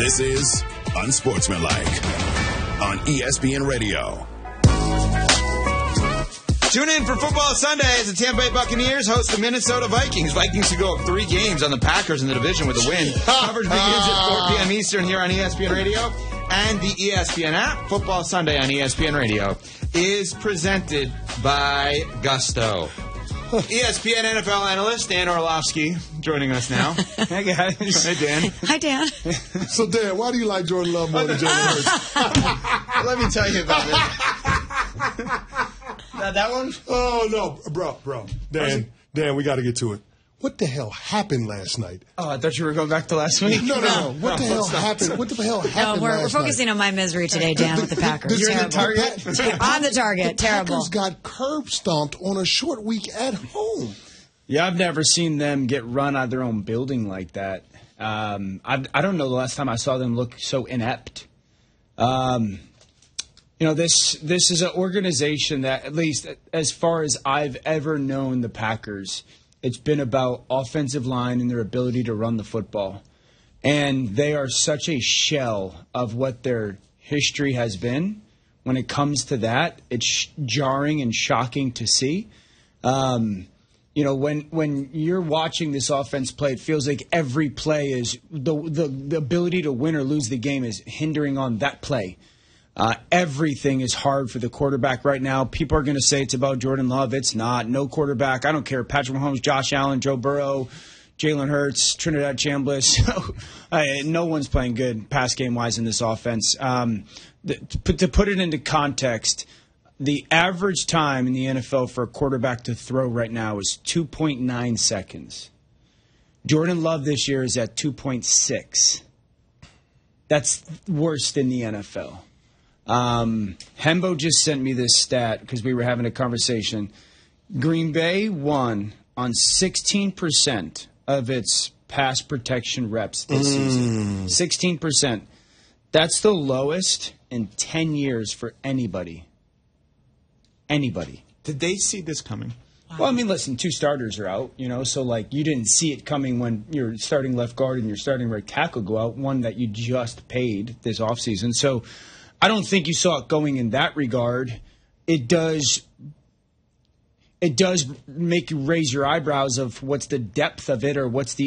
This is Unsportsmanlike on ESPN Radio. Tune in for Football Sunday as the Tampa Bay Buccaneers host the Minnesota Vikings. Vikings to go up 3 games on the Packers in the division with a win. Coverage begins at 4 p.m. Eastern here on ESPN Radio and the ESPN app. Football Sunday on ESPN Radio is presented by Gusto. ESPN NFL analyst Dan Orlovsky joining us now. Hey, guys. Hey, Dan. Hi, Dan. So, Dan, why do you like Jordan Love more than Jalen Hurts? Let me tell you about it. That one? Oh, no. Bro. Dan, we got to get to it. What the hell happened last night? Oh, I thought you were going back to last week. No. What the hell happened? What the hell happened No, we're last focusing night? on my misery today, Dan, with the Packers. You're Terrible. the target? I'm the target. The Terrible. Packers got curb stomped on a short week at home. Yeah, I've never seen them get run out of their own building like that. I don't know the last time I saw them look so inept. This is an organization that, at least as far as I've ever known the Packers, it's been about offensive line and their ability to run the football. And they are such a shell of what their history has been. When it comes to that, it's jarring and shocking to see. When you're watching this offense play, it feels like every play is the ability to win or lose the game is hindering on that play. Everything is hard for the quarterback right now. People are going to say it's about Jordan Love. It's not. No quarterback. I don't care. Patrick Mahomes, Josh Allen, Joe Burrow, Jalen Hurts, Trinidad Chambliss. No one's playing good pass game-wise in this offense. To put it into context, the average time in the NFL for a quarterback to throw right now is 2.9 seconds. Jordan Love this year is at 2.6. That's worse than the NFL. Hembo just sent me this stat because we were having a conversation. Green Bay won on 16% of its pass protection reps this season. 16%. That's the lowest in 10 years for anybody. Anybody. Did they see this coming? Well, I mean, listen, 2 starters are out, so you didn't see it coming when your starting left guard and your starting right tackle go out, one that you just paid this offseason. So I don't think you saw it going in that regard. It does make you raise your eyebrows of what's the depth of it or what's the